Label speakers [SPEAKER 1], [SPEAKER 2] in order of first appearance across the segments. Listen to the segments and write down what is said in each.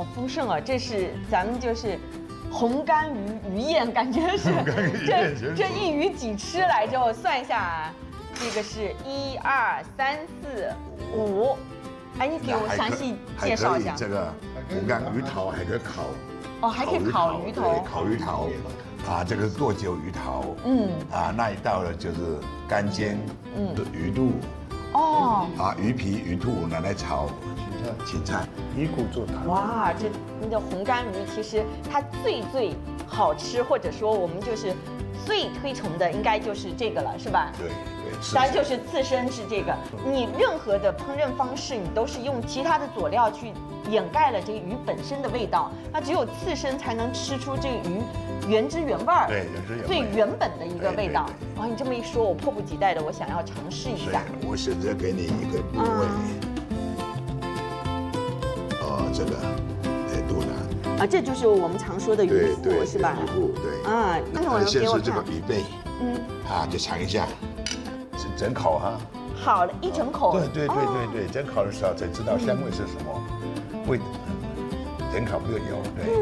[SPEAKER 1] 好丰盛啊！这是咱们就是红干鱼宴，感觉是这一鱼几吃来着？我算一下啊，这个是1、2、3、4、5。哎，你给我详细介绍一下。
[SPEAKER 2] 这个红干鱼头还可以烤。
[SPEAKER 1] 哦，还可以烤鱼头。
[SPEAKER 2] 烤鱼头。啊，这个是剁酒鱼头。啊，那一道呢就是干煎鱼肚。哦。啊，鱼皮、鱼肚拿来炒芹菜，
[SPEAKER 3] 鱼骨做汤。
[SPEAKER 1] 哇，这那红干鱼其实它最好吃，或者说我们就是最推崇的，应该就是这个了，是吧？
[SPEAKER 2] 对。
[SPEAKER 1] 当然就是刺身是这个，你任何的烹饪方式，你都是用其他的佐料去掩盖了这个鱼本身的味道，那只有刺身才能吃出这个鱼原汁原味儿，
[SPEAKER 2] 对，原汁原味，
[SPEAKER 1] 最原本的一个味道。哇，你这么一说，我迫不及待的，我想要尝试一下。
[SPEAKER 2] 我选择给你一个部位，这个肚腩
[SPEAKER 1] 啊，这就是我们常说的鱼腹，是吧？
[SPEAKER 2] 鱼腹，对。
[SPEAKER 1] 啊，那我
[SPEAKER 2] 先
[SPEAKER 1] 给我看。
[SPEAKER 2] 是这个鱼背，就尝一下。整烤哈，
[SPEAKER 1] 好了，一整口。
[SPEAKER 2] 对，整烤的时候才知道香味是什么，味，整烤没有油，对。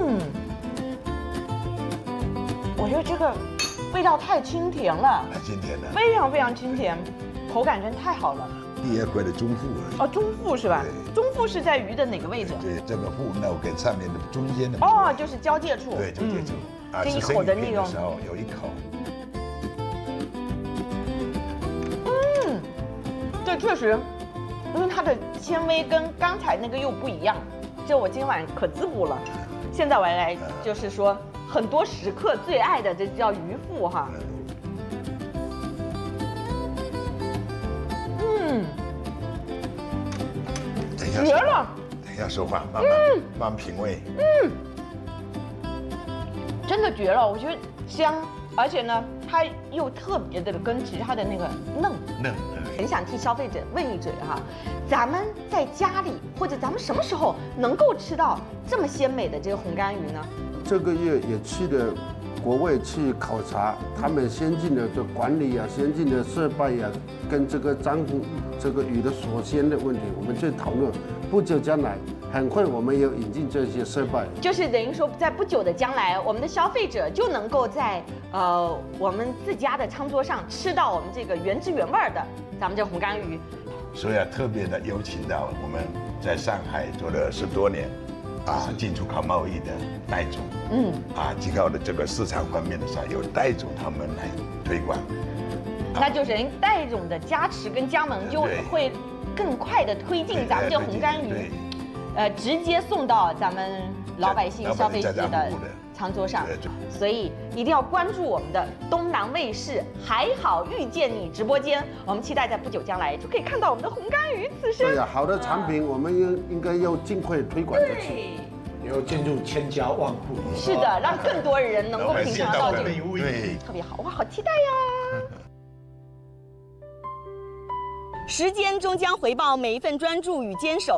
[SPEAKER 1] 我觉得这个味道太清甜了，
[SPEAKER 2] 太清甜了，
[SPEAKER 1] 非常非常清甜，口感真太好了。
[SPEAKER 2] 第二块的中腹
[SPEAKER 1] 哦，中腹是吧？中腹是在鱼的哪个位置？
[SPEAKER 2] 对，这个腹肉跟上面的中间的。
[SPEAKER 1] 哦，就是交界处。
[SPEAKER 2] 对，交界处。啊，
[SPEAKER 1] 这一口的那种。
[SPEAKER 2] 时候有一口。
[SPEAKER 1] 这确实，因为它的纤维跟刚才那个又不一样，这我今晚可滋补了。现在我来就是说，很多食客最爱的这叫鱼腹哈。绝了！
[SPEAKER 2] 等一下说话，慢慢品味。
[SPEAKER 1] 真的绝了！我觉得香，而且呢，它又特别的跟其他的那个嫩。很想替消费者问一嘴哈，咱们在家里或者咱们什么时候能够吃到这么鲜美的这个红干鱼呢？
[SPEAKER 3] 这个月也去了国外去考察，他们先进的这管理啊，先进的设备啊，跟这个脏这个鱼的锁鲜的问题，我们去讨论。不久将来，很快我们有引进这些设备，
[SPEAKER 1] 就是等于说，在不久的将来，我们的消费者就能够在我们自家的餐桌上吃到我们这个原汁原味的咱们这红干鱼。
[SPEAKER 2] 所以特别的邀请到我们在上海做了10多年，进出口贸易的代总，提高的这个市场方面的时候，由代总他们来推广。
[SPEAKER 1] 那就是人代总的加持跟加盟，就会更快的推进咱们这红干鱼，直接送到咱们老百姓消费者的餐桌上。所以一定要关注我们的东南卫视还好遇见你直播间，我们期待在不久将来就可以看到我们的红干鱼刺身。
[SPEAKER 3] 对呀，好的产品我们应该要尽快推广出去。
[SPEAKER 4] 要进入千家万户。
[SPEAKER 1] 是的，让更多人能够品尝到这个，
[SPEAKER 2] 对，
[SPEAKER 1] 特别好哇，好期待呀！时间终将回报每一份专注与坚守。